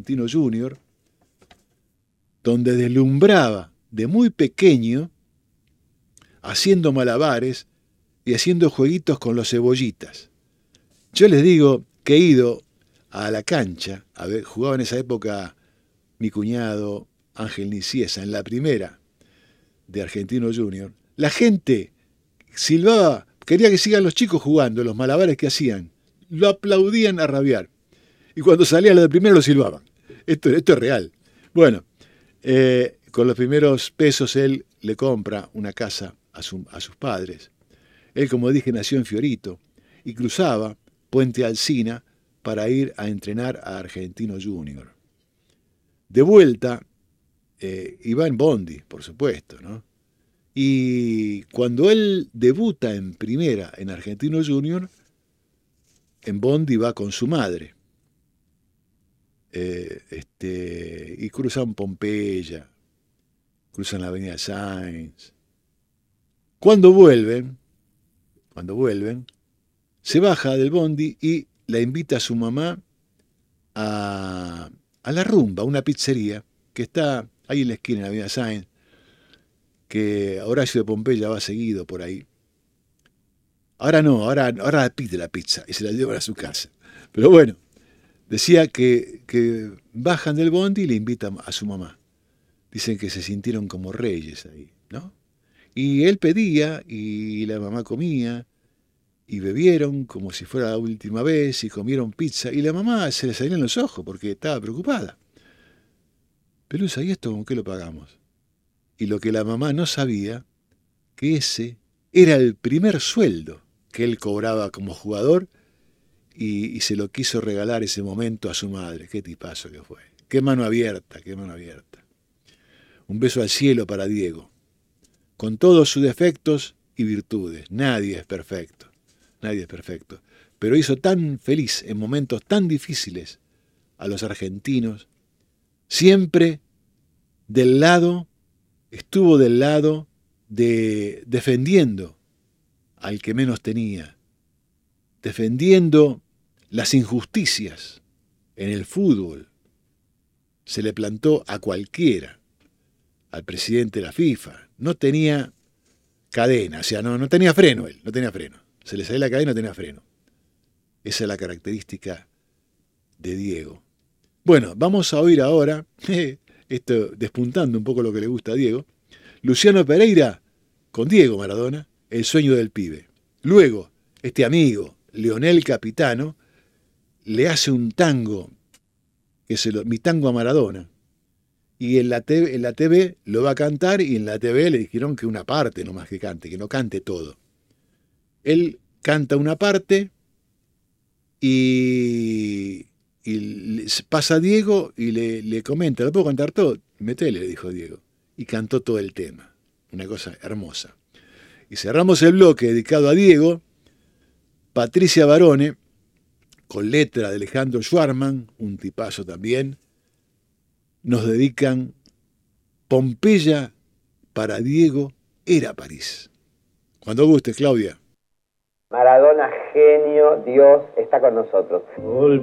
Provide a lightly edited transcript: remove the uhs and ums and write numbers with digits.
Argentino Junior, donde deslumbraba de muy pequeño haciendo malabares y haciendo jueguitos con los cebollitas. Yo les digo que he ido a la cancha, a ver, jugaba en esa época mi cuñado Ángel Niciesa, en la primera de Argentino Junior. La gente silbaba, quería que sigan los chicos jugando, los malabares que hacían. Lo aplaudían a rabiar. Y cuando salía lo de primero lo silbaban. Esto es real. Bueno, con los primeros pesos él le compra una casa a sus padres. Él, como dije, nació en Fiorito y cruzaba Puente Alsina para ir a entrenar a Argentino Junior. De vuelta, iba en bondi, por supuesto, ¿no? Y cuando él debuta en primera en Argentino Junior, en bondi va con su madre. Y cruzan Pompeya, cruzan la avenida Sáenz. Cuando vuelven, se baja del bondi y la invita a su mamá a la Rumba, una pizzería que está ahí en la esquina de la avenida Sáenz, que Horacio de Pompeya va seguido por ahí. Ahora no, ahora pide la pizza y se la llevan a su casa. Pero bueno, decía que bajan del bondi y le invitan a su mamá. Dicen que se sintieron como reyes ahí, ¿no? Y él pedía y la mamá comía y bebieron como si fuera la última vez y comieron pizza y la mamá se le salían los ojos porque estaba preocupada. Pelusa, ¿y esto con qué lo pagamos? Y lo que la mamá no sabía, que ese era el primer sueldo que él cobraba como jugador y se lo quiso regalar ese momento a su madre. Qué tipazo que fue. Qué mano abierta, qué mano abierta. Un beso al cielo para Diego. Con todos sus defectos y virtudes. Nadie es perfecto. Pero hizo tan feliz en momentos tan difíciles a los argentinos. Siempre estuvo del lado de defendiendo al que menos tenía, defendiendo las injusticias en el fútbol. Se le plantó a cualquiera, al presidente de la FIFA. No tenía cadena, o sea, no tenía freno él, no tenía freno. Se le salía la cadena y no tenía freno. Esa es la característica de Diego. Bueno, vamos a oír ahora, esto despuntando un poco lo que le gusta a Diego, Luciano Pereira con Diego Maradona, El sueño del pibe. Luego, este amigo, Leonel Capitano, le hace un tango, que es mi tango a Maradona. Y en la TV lo va a cantar y en la TV le dijeron que una parte nomás que cante, que no cante todo. Él canta una parte y pasa a Diego y le comenta, ¿lo puedo cantar todo? Metele, le dijo Diego. Y cantó todo el tema. Una cosa hermosa. Y cerramos el bloque dedicado a Diego. Patricia Barone, con letra de Alejandro Schwarman, un tipazo también, nos dedican Pompeya para Diego era París. Cuando guste, Claudia. Maradona, genio, Dios, está con nosotros.